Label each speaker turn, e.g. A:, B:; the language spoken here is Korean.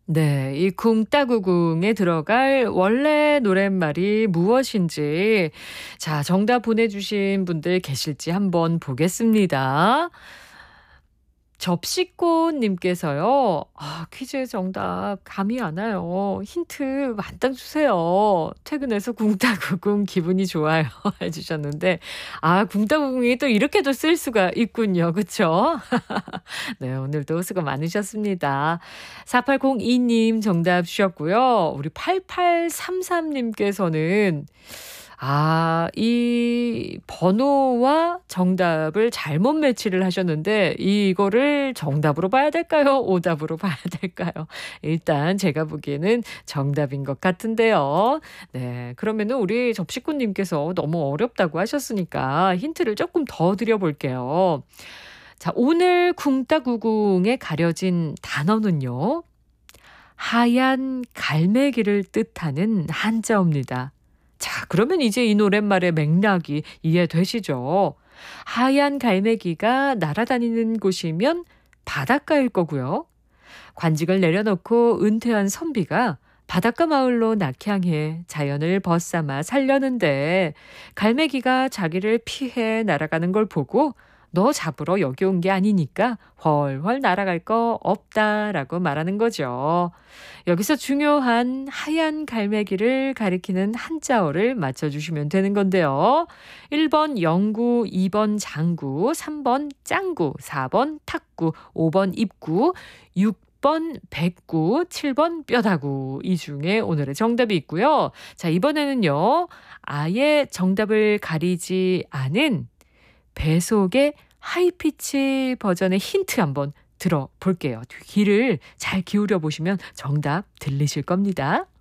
A: 네. 이 궁따구궁에 들어갈 원래 노랫말이 무엇인지 자 정답 보내주신 분들 계실지 한번 보겠습니다. 접시꽃님께서요. 퀴즈 정답 감이 안 와요. 힌트 만땅 주세요. 퇴근해서 궁따구궁 기분이 좋아요. 해주셨는데 궁따구궁이 또 이렇게도 쓸 수가 있군요. 그쵸? 네, 오늘도 수고 많으셨습니다. 4802님 정답 주셨고요. 우리 8833님께서는 이 번호와 정답을 잘못 매치를 하셨는데 이거를 정답으로 봐야 될까요? 오답으로 봐야 될까요? 일단 제가 보기에는 정답인 것 같은데요. 네, 그러면은 우리 접시꾼님께서 너무 어렵다고 하셨으니까 힌트를 조금 더 드려볼게요. 자, 오늘 궁따구궁에 가려진 단어는요. 하얀 갈매기를 뜻하는 한자어입니다. 자, 그러면 이제 이 노랫말의 맥락이 이해되시죠? 하얀 갈매기가 날아다니는 곳이면 바닷가일 거고요. 관직을 내려놓고 은퇴한 선비가 바닷가 마을로 낙향해 자연을 벗삼아 살려는데 갈매기가 자기를 피해 날아가는 걸 보고 너 잡으러 여기 온 게 아니니까 훨훨 날아갈 거 없다라고 말하는 거죠. 여기서 중요한 하얀 갈매기를 가리키는 한자어를 맞춰주시면 되는 건데요. 1번 영구, 2번 장구, 3번 짱구, 4번 탁구, 5번 입구, 6번 백구, 7번 뼈다구. 이 중에 오늘의 정답이 있고요. 자, 이번에는요. 아예 정답을 가리지 않은 배속의 하이피치 버전의 힌트 한번 들어볼게요. 귀를 잘 기울여 보시면 정답 들리실 겁니다.